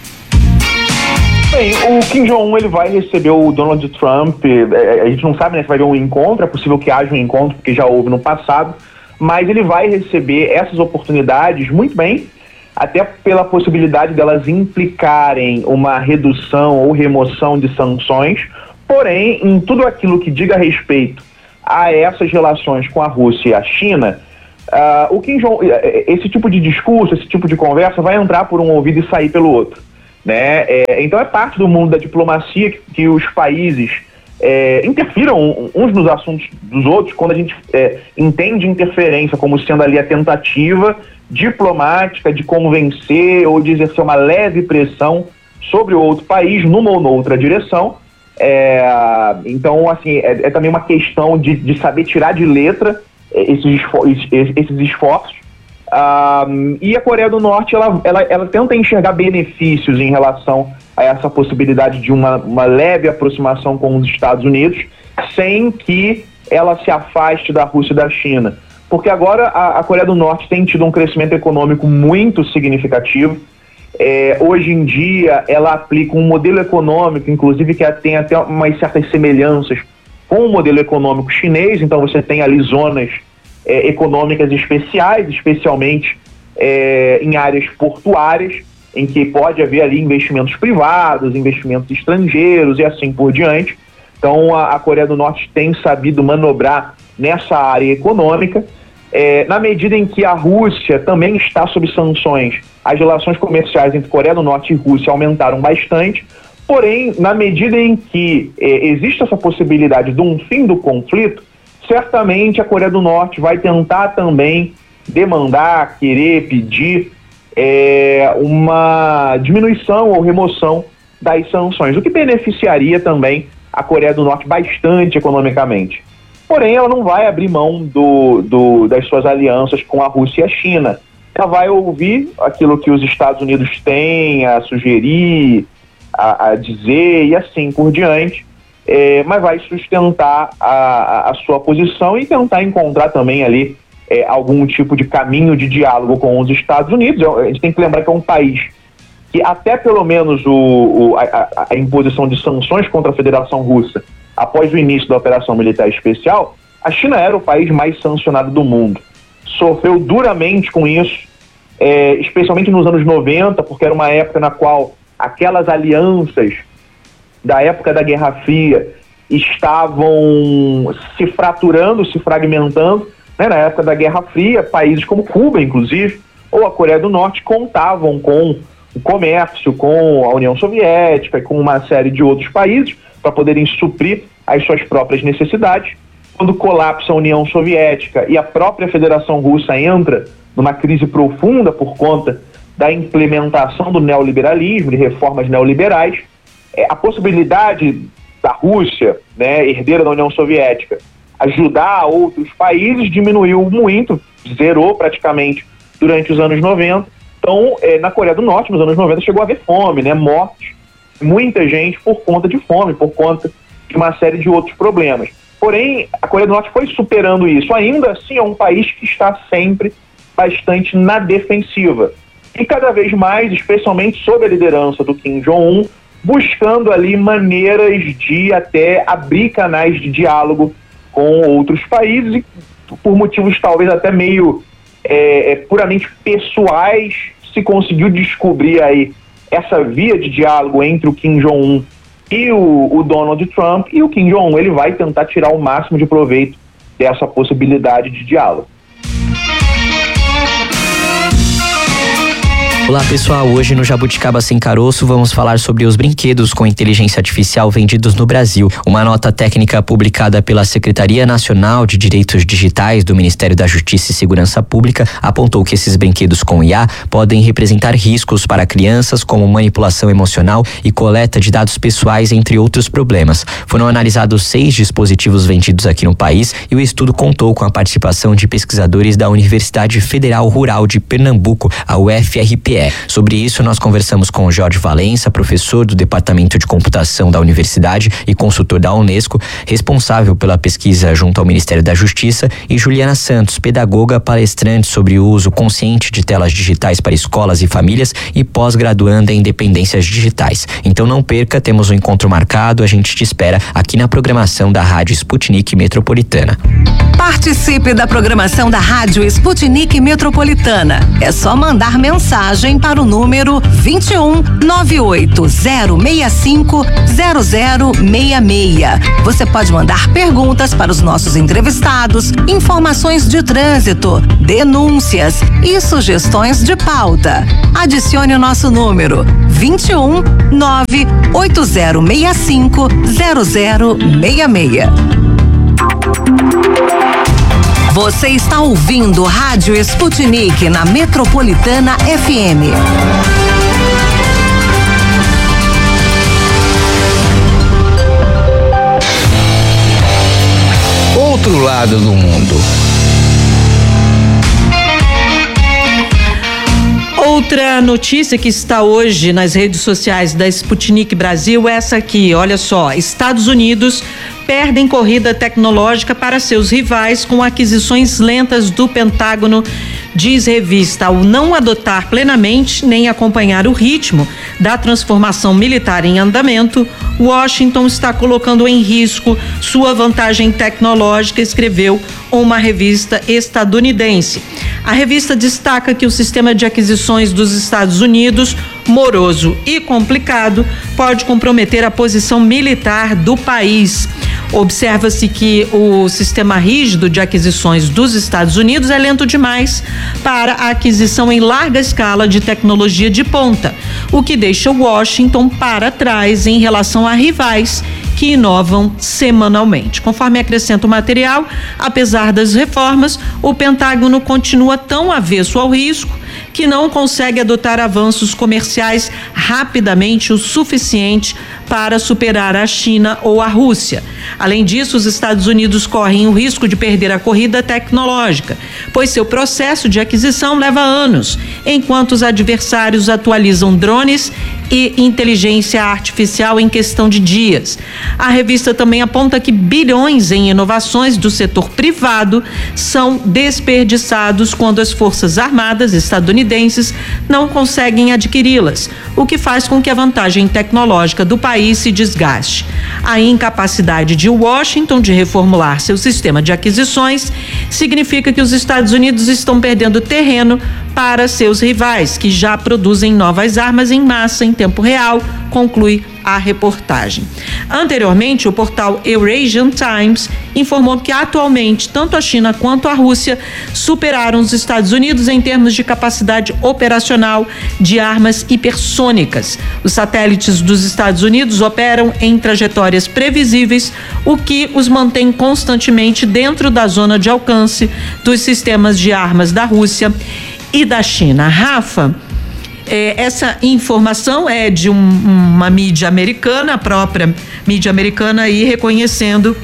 Bem, o Kim Jong-un ele vai receber o Donald Trump, a gente não sabe, né, se vai haver um encontro, é possível que haja um encontro, porque já houve no passado, mas ele vai receber essas oportunidades muito bem, até pela possibilidade delas implicarem uma redução ou remoção de sanções, porém, em tudo aquilo que diga respeito a essas relações com a Rússia e a China, uh, o Kim Jong, esse tipo de discurso, esse tipo de conversa vai entrar por um ouvido e sair pelo outro, né? É, então é parte do mundo da diplomacia que, que os países é, interfiram uns nos assuntos dos outros, quando a gente é, entende interferência como sendo ali a tentativa diplomática de convencer ou de exercer uma leve pressão sobre o outro país numa ou noutra direção. É, então, assim, é, é também uma questão de, de saber tirar de letra esses, esfor esses esforços. Ah, e a Coreia do Norte, ela, ela, ela tenta enxergar benefícios em relação a essa possibilidade de uma, uma leve aproximação com os Estados Unidos, sem que ela se afaste da Rússia e da China. Porque agora a, a Coreia do Norte tem tido um crescimento econômico muito significativo. É, hoje em dia ela aplica um modelo econômico, inclusive que tem até umas certas semelhanças com o modelo econômico chinês. Então você tem ali zonas é, econômicas especiais, especialmente é, em áreas portuárias, em que pode haver ali investimentos privados, investimentos estrangeiros e assim por diante. Então a, a Coreia do Norte tem sabido manobrar nessa área econômica. É, na medida em que a Rússia também está sob sanções, as relações comerciais entre Coreia do Norte e Rússia aumentaram bastante, porém, na medida em que é, existe essa possibilidade de um fim do conflito, certamente a Coreia do Norte vai tentar também demandar, querer, pedir é, uma diminuição ou remoção das sanções, o que beneficiaria também a Coreia do Norte bastante economicamente. Porém, ela não vai abrir mão do, do, das suas alianças com a Rússia e a China. Ela vai ouvir aquilo que os Estados Unidos têm a sugerir, a, a dizer e assim por diante, é, mas vai sustentar a, a sua posição e tentar encontrar também ali é, algum tipo de caminho de diálogo com os Estados Unidos. A gente tem que lembrar que é um país que até pelo menos o, o, a, a imposição de sanções contra a Federação Russa após o início da Operação Militar Especial, a China era o país mais sancionado do mundo. Sofreu duramente com isso, é, especialmente nos anos noventa, porque era uma época na qual aquelas alianças da época da Guerra Fria estavam se fraturando, se fragmentando. Né? Na época da Guerra Fria, países como Cuba, inclusive, ou a Coreia do Norte contavam com o comércio, com a União Soviética e com uma série de outros países para poderem suprir as suas próprias necessidades. Quando colapsa a União Soviética e a própria Federação Russa entra numa crise profunda por conta da implementação do neoliberalismo, de reformas neoliberais, é, a possibilidade da Rússia, né, herdeira da União Soviética, ajudar outros países diminuiu muito, zerou praticamente durante os anos noventa. Então, é, na Coreia do Norte, nos anos noventa, chegou a haver fome, né, morte, muita gente por conta de fome, por conta de uma série de outros problemas. Porém, a Coreia do Norte foi superando isso. Ainda assim, é um país que está sempre bastante na defensiva. E cada vez mais, especialmente sob a liderança do Kim Jong-un, buscando ali maneiras de até abrir canais de diálogo com outros países e por motivos talvez até meio é, é, puramente pessoais, se conseguiu descobrir aí essa via de diálogo entre o Kim Jong-un e o, o Donald Trump, e o Kim Jong-un ele vai tentar tirar o máximo de proveito dessa possibilidade de diálogo. Olá pessoal, hoje no Jabuticaba Sem Caroço vamos falar sobre os brinquedos com inteligência artificial vendidos no Brasil. Uma nota técnica publicada pela Secretaria Nacional de Direitos Digitais do Ministério da Justiça e Segurança Pública apontou que esses brinquedos com I A podem representar riscos para crianças, como manipulação emocional e coleta de dados pessoais, entre outros problemas. Foram analisados seis dispositivos vendidos aqui no país e o estudo contou com a participação de pesquisadores da Universidade Federal Rural de Pernambuco, a U F R P P E. Sobre isso, nós conversamos com Jorge Valença, professor do Departamento de Computação da Universidade e consultor da Unesco, responsável pela pesquisa junto ao Ministério da Justiça, e Juliana Santos, pedagoga palestrante sobre o uso consciente de telas digitais para escolas e famílias e pós-graduanda em dependências digitais. Então não perca, temos um encontro marcado, a gente te espera aqui na programação da Rádio Sputnik Metropolitana. Participe da programação da Rádio Sputnik Metropolitana. É só mandar mensagem para o número vinte e um, nove oito zero seis cinco, zero zero seis seis. Você pode mandar perguntas para os nossos entrevistados, informações de trânsito, denúncias e sugestões de pauta. Adicione o nosso número vinte e um, nove oito zero seis cinco, zero zero seis seis. Você está ouvindo Rádio Sputnik na Metropolitana F M. Outro lado do mundo. Outra notícia que está hoje nas redes sociais da Sputnik Brasil é essa aqui, olha só, Estados Unidos perdem corrida tecnológica para seus rivais com aquisições lentas do Pentágono, diz revista. Ao não adotar plenamente nem acompanhar o ritmo da transformação militar em andamento, Washington está colocando em risco sua vantagem tecnológica, escreveu uma revista estadunidense. A revista destaca que o sistema de aquisições dos Estados Unidos, moroso e complicado, pode comprometer a posição militar do país. Observa-se que o sistema rígido de aquisições dos Estados Unidos é lento demais para a aquisição em larga escala de tecnologia de ponta, o que deixa Washington para trás em relação a rivais que inovam semanalmente. Conforme acrescenta o material, apesar das reformas, o Pentágono continua tão avesso ao risco que não consegue adotar avanços comerciais rapidamente o suficiente para superar a China ou a Rússia. Além disso, os Estados Unidos correm o risco de perder a corrida tecnológica, pois seu processo de aquisição leva anos, enquanto os adversários atualizam drones e inteligência artificial em questão de dias. A revista também aponta que bilhões em inovações do setor privado são desperdiçados quando as forças armadas estadunidenses não conseguem adquiri-las, o que faz com que a vantagem tecnológica do país se desgaste. A incapacidade de Washington de reformular seu sistema de aquisições significa que os Estados Unidos estão perdendo terreno para seus rivais, que já produzem novas armas em massa em tempo real, conclui a reportagem. Anteriormente, o portal Eurasian Times informou que atualmente tanto a China quanto a Rússia superaram os Estados Unidos em termos de capacidade operacional de armas hipersônicas. Os satélites dos Estados Unidos operam em trajetórias previsíveis, o que os mantém constantemente dentro da zona de alcance dos sistemas de armas da Rússia e da China. Rafa, É, essa informação é de um, uma mídia americana, a própria mídia americana aí reconhecendo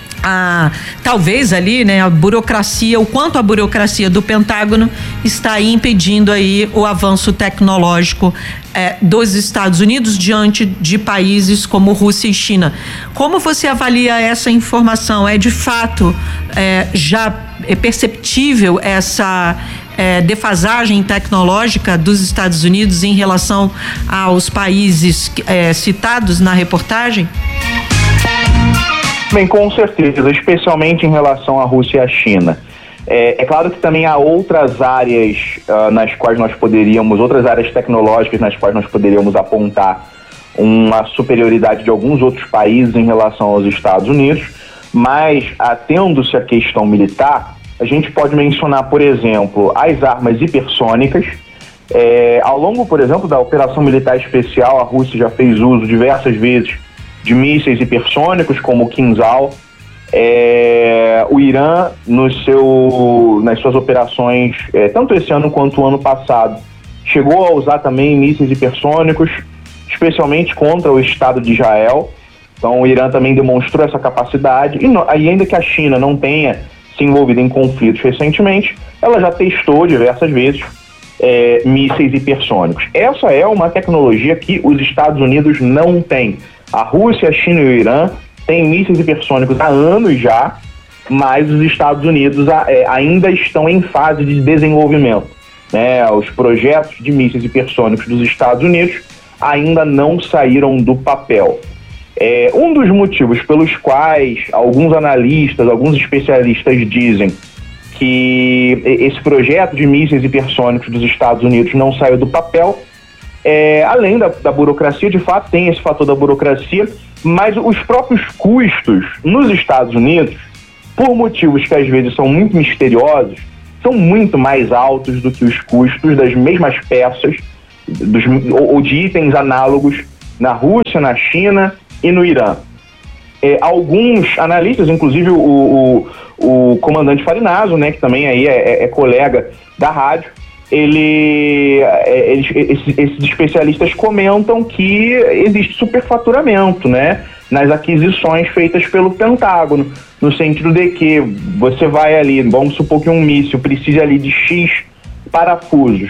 a, talvez ali, né, a burocracia, o quanto a burocracia do Pentágono está aí impedindo aí o avanço tecnológico é, dos Estados Unidos diante de países como Rússia e China. Como você avalia essa informação? É de fato é, já é perceptível essa É, defasagem tecnológica dos Estados Unidos em relação aos países é, citados na reportagem? Bem, com certeza, especialmente em relação à Rússia e à China. É, é claro que também há outras áreas uh, nas quais nós poderíamos, outras áreas tecnológicas nas quais nós poderíamos apontar uma superioridade de alguns outros países em relação aos Estados Unidos, mas atendo-se à questão militar, a gente pode mencionar, por exemplo, as armas hipersônicas. É, ao longo, por exemplo, da Operação Militar Especial, a Rússia já fez uso diversas vezes de mísseis hipersônicos, como o Kinzhal. É, o Irã, no seu, nas suas operações, é, tanto esse ano quanto o ano passado, chegou a usar também mísseis hipersônicos, especialmente contra o Estado de Israel. Então, o Irã também demonstrou essa capacidade. E, no, e ainda que a China não tenha se envolvida em conflitos recentemente, ela já testou diversas vezes é, mísseis hipersônicos. Essa é uma tecnologia que os Estados Unidos não têm. A Rússia, a China e o Irã têm mísseis hipersônicos há anos já, mas os Estados Unidos é, ainda estão em fase de desenvolvimento. Né? Os projetos de mísseis hipersônicos dos Estados Unidos ainda não saíram do papel. É, um dos motivos pelos quais alguns analistas, alguns especialistas dizem que esse projeto de mísseis hipersônicos dos Estados Unidos não saiu do papel, é, além da, da burocracia, de fato tem esse fator da burocracia, mas os próprios custos nos Estados Unidos, por motivos que às vezes são muito misteriosos, são muito mais altos do que os custos das mesmas peças dos, ou, ou de itens análogos na Rússia, na China e no Irã. É, alguns analistas, inclusive o, o, o comandante Farinaso, né, que também aí é, é colega da rádio, ele, é, eles, esses, esses especialistas comentam que existe superfaturamento, né, nas aquisições feitas pelo Pentágono, no sentido de que você vai ali, vamos supor que um míssil precise ali de X parafusos.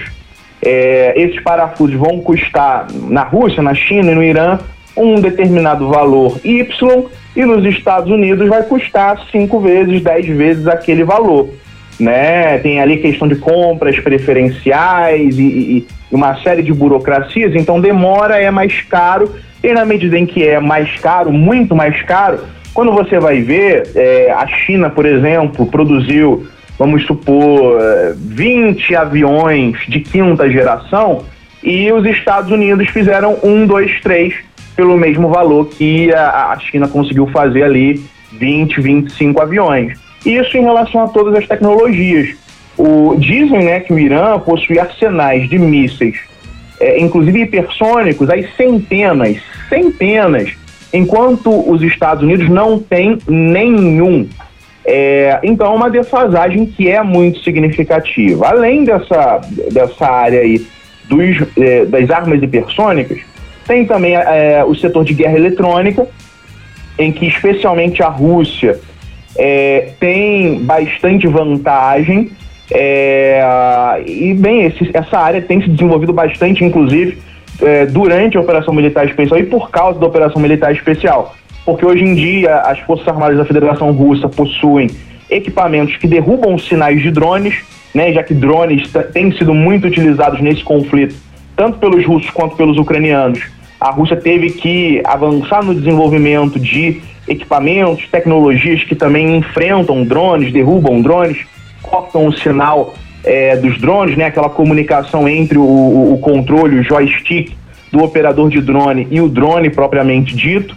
É, esses parafusos vão custar na Rússia, na China e no Irã um determinado valor Y, e nos Estados Unidos vai custar cinco vezes, dez vezes aquele valor, né? Tem ali questão de compras preferenciais e, e uma série de burocracias, então demora, é mais caro, e na medida em que é mais caro, muito mais caro, quando você vai ver, é, a China, por exemplo, produziu, vamos supor, vinte aviões de quinta geração, e os Estados Unidos fizeram um, dois, três, pelo mesmo valor que a, a China conseguiu fazer ali vinte, vinte e cinco aviões. Isso em relação a todas as tecnologias. O, dizem, né, que o Irã possui arsenais de mísseis, é, inclusive hipersônicos, as centenas, centenas, enquanto os Estados Unidos não têm nenhum. É, então é uma defasagem que é muito significativa. Além dessa, dessa área aí dos, é, das armas hipersônicas, tem também é, o setor de guerra eletrônica, em que especialmente a Rússia é, tem bastante vantagem, é, e bem, esse, essa área tem se desenvolvido bastante, inclusive, é, durante a Operação Militar Especial e por causa da Operação Militar Especial, porque hoje em dia as Forças Armadas da Federação Russa possuem equipamentos que derrubam sinais de drones, né, já que drones t- têm sido muito utilizados nesse conflito, tanto pelos russos quanto pelos ucranianos. A Rússia teve que avançar no desenvolvimento de equipamentos, tecnologias que também enfrentam drones, derrubam drones, cortam o sinal é, dos drones, né, aquela comunicação entre o, o, o controle, o joystick do operador de drone e o drone propriamente dito.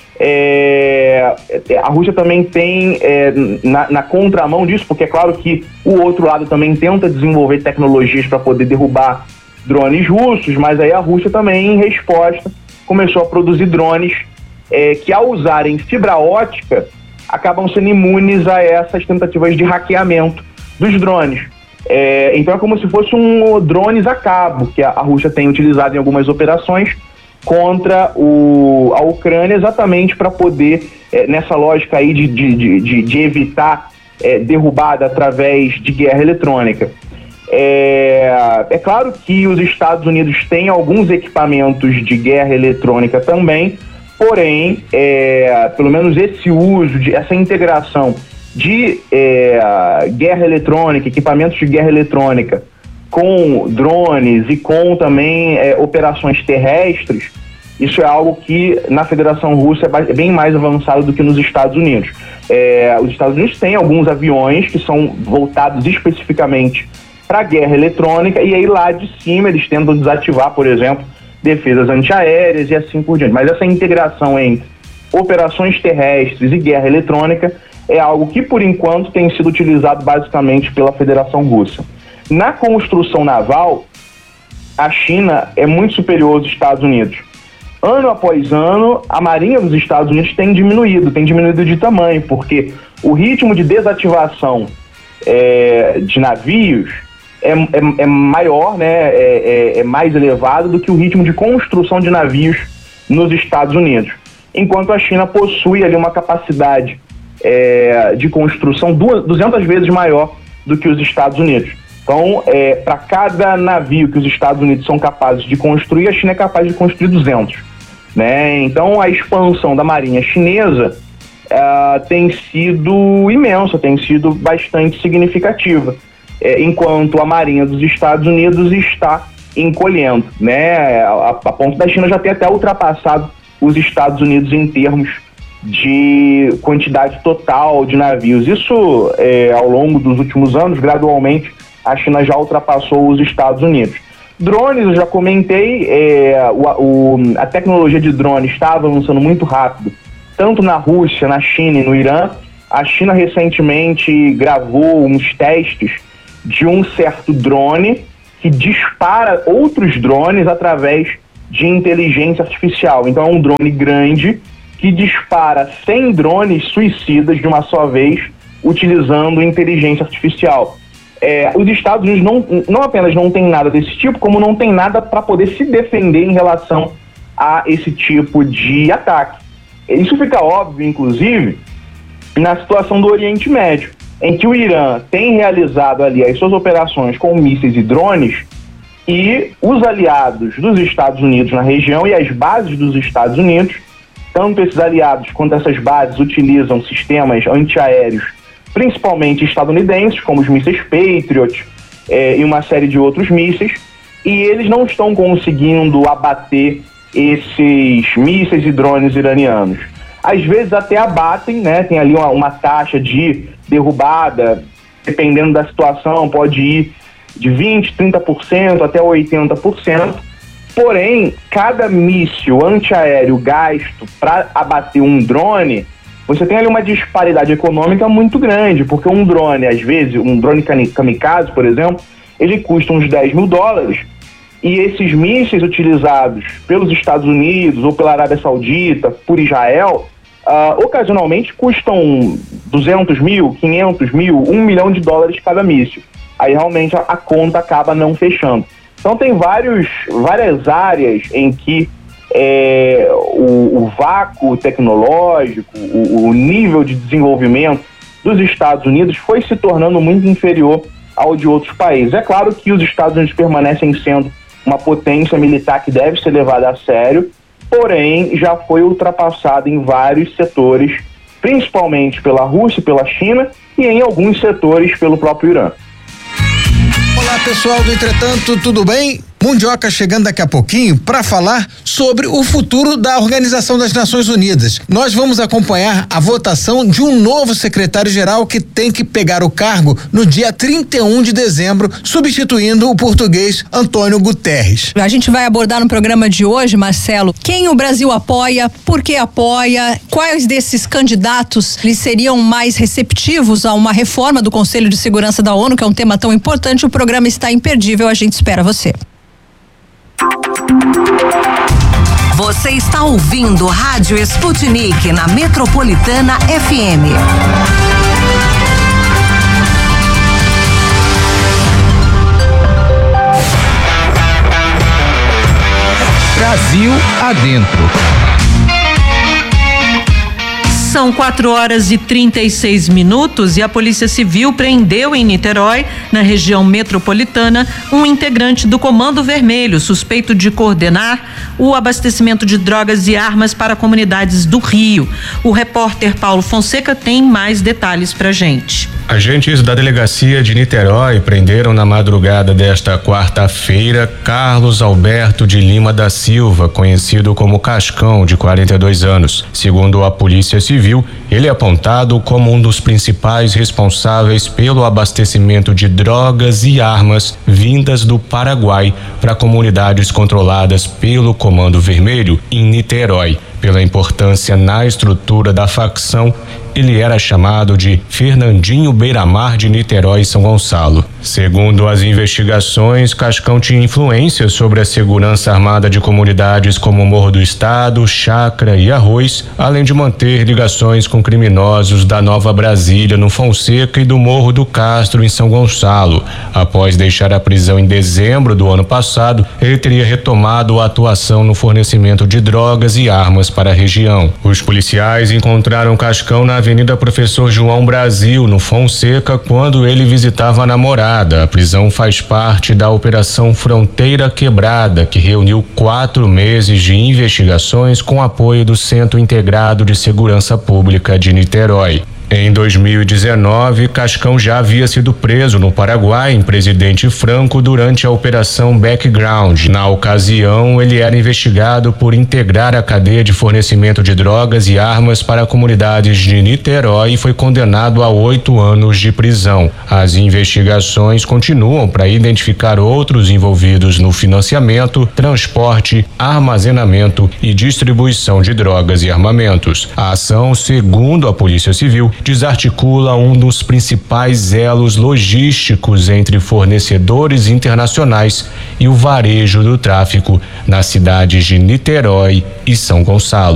É, a Rússia também tem é, na, na contramão disso, porque é claro que o outro lado também tenta desenvolver tecnologias para poder derrubar drones russos, mas aí a Rússia também, em resposta, começou a produzir drones é, que, ao usarem fibra ótica, acabam sendo imunes a essas tentativas de hackeamento dos drones. É, então é como se fosse um drones a cabo, que a, a Rússia tem utilizado em algumas operações contra o, a Ucrânia, exatamente para poder, é, nessa lógica aí de, de, de, de evitar é, derrubada através de guerra eletrônica. É, é claro que os Estados Unidos têm alguns equipamentos de guerra eletrônica também, porém, é, pelo menos esse uso, de, essa integração de é, guerra eletrônica, equipamentos de guerra eletrônica com drones e com também é, operações terrestres, isso é algo que na Federação Russa é bem mais avançado do que nos Estados Unidos. É, os Estados Unidos têm alguns aviões que são voltados especificamente para a guerra eletrônica, e aí lá de cima eles tentam desativar, por exemplo, defesas antiaéreas e assim por diante. Mas essa integração entre operações terrestres e guerra eletrônica é algo que, por enquanto, tem sido utilizado basicamente pela Federação Russa. Na construção naval, a China é muito superior aos Estados Unidos. Ano após ano, a Marinha dos Estados Unidos tem diminuído, tem diminuído de tamanho, porque o ritmo de desativação é, de navios é, é, é maior, né, é, é, é mais elevado do que o ritmo de construção de navios nos Estados Unidos. Enquanto a China possui ali uma capacidade é, de construção duzentas vezes maior do que os Estados Unidos. Então, é, para cada navio que os Estados Unidos são capazes de construir, a China é capaz de construir duzentos. Né? Então, a expansão da marinha chinesa uh, tem sido imensa, tem sido bastante significativa, é, enquanto a marinha dos Estados Unidos está encolhendo, né? A, a ponto da China já ter até ultrapassado os Estados Unidos em termos de quantidade total de navios. Isso, é, ao longo dos últimos anos, gradualmente, a China já ultrapassou os Estados Unidos. Drones, eu já comentei, é, o, o, a tecnologia de drone está avançando muito rápido, tanto na Rússia, na China e no Irã. A China recentemente gravou uns testes de um certo drone que dispara outros drones através de inteligência artificial. Então é um drone grande que dispara cem drones suicidas de uma só vez, utilizando inteligência artificial. É, os Estados Unidos não, não apenas não tem nada desse tipo, como não tem nada para poder se defender em relação a esse tipo de ataque. Isso fica óbvio, inclusive, na situação do Oriente Médio, em que o Irã tem realizado ali as suas operações com mísseis e drones, e os aliados dos Estados Unidos na região e as bases dos Estados Unidos, tanto esses aliados quanto essas bases utilizam sistemas antiaéreos, principalmente estadunidenses, como os mísseis Patriot eh, e uma série de outros mísseis, e eles não estão conseguindo abater esses mísseis e drones iranianos. Às vezes até abatem, né? Tem ali uma, uma taxa de derrubada, dependendo da situação, pode ir de vinte por cento, trinta por cento até oitenta por cento. Porém, cada míssil antiaéreo gasto para abater um drone, você tem ali uma disparidade econômica muito grande, porque um drone, às vezes, um drone kamikaze, por exemplo, ele custa uns dez mil dólares, e esses mísseis utilizados pelos Estados Unidos ou pela Arábia Saudita, por Israel, uh, ocasionalmente custam duzentos mil, quinhentos mil, um milhão de dólares cada míssil. Aí realmente a, a conta acaba não fechando. Então tem vários, várias áreas em que é, o, o vácuo tecnológico, o, o nível de desenvolvimento dos Estados Unidos foi se tornando muito inferior ao de outros países. É claro que os Estados Unidos permanecem sendo uma potência militar que deve ser levada a sério, porém já foi ultrapassada em vários setores, principalmente pela Rússia e pela China, e em alguns setores pelo próprio Irã. Olá pessoal do Entretanto, tudo bem? Mundioca chegando daqui a pouquinho para falar sobre o futuro da Organização das Nações Unidas. Nós vamos acompanhar a votação de um novo secretário-geral que tem que pegar o cargo no dia trinta e um de dezembro, substituindo o português Antônio Guterres. A gente vai abordar no programa de hoje, Marcelo, quem o Brasil apoia, por que apoia, quais desses candidatos lhe seriam mais receptivos a uma reforma do Conselho de Segurança da ONU, que é um tema tão importante. O programa está imperdível, a gente espera você. Você está ouvindo Rádio Sputnik na Metropolitana F M. Brasil adentro. São quatro horas e trinta e seis minutos e a Polícia Civil prendeu em Niterói, na região metropolitana, um integrante do Comando Vermelho, suspeito de coordenar o abastecimento de drogas e armas para comunidades do Rio. O repórter Paulo Fonseca tem mais detalhes pra gente. Agentes da Delegacia de Niterói prenderam na madrugada desta quarta-feira Carlos Alberto de Lima da Silva, conhecido como Cascão, de quarenta e dois anos. Segundo a Polícia Civil, ele é apontado como um dos principais responsáveis pelo abastecimento de drogas e armas vindas do Paraguai para comunidades controladas pelo Comando Vermelho em Niterói. Pela importância na estrutura da facção, ele era chamado de Fernandinho Beiramar de Niterói e São Gonçalo. Segundo as investigações, Cascão tinha influência sobre a segurança armada de comunidades como Morro do Estado, Chácara e Arroz, além de manter ligações com criminosos da Nova Brasília, no Fonseca, e do Morro do Castro, em São Gonçalo. Após deixar a prisão em dezembro do ano passado, ele teria retomado a atuação no fornecimento de drogas e armas para a região. Os policiais encontraram Cascão na Avenida Professor João Brasil, no Fonseca, quando ele visitava a namorada condenada. A prisão faz parte da Operação Fronteira Quebrada, que reuniu quatro meses de investigações com apoio do Centro Integrado de Segurança Pública de Niterói. Em dois mil e dezenove, Cascão já havia sido preso no Paraguai, em Presidente Franco, durante a Operação Background. Na ocasião, ele era investigado por integrar a cadeia de fornecimento de drogas e armas para comunidades de Niterói e foi condenado a oito anos de prisão. As investigações continuam para identificar outros envolvidos no financiamento, transporte, armazenamento e distribuição de drogas e armamentos. A ação, segundo a Polícia Civil, desarticula um dos principais elos logísticos entre fornecedores internacionais e o varejo do tráfico nas cidades de Niterói e São Gonçalo.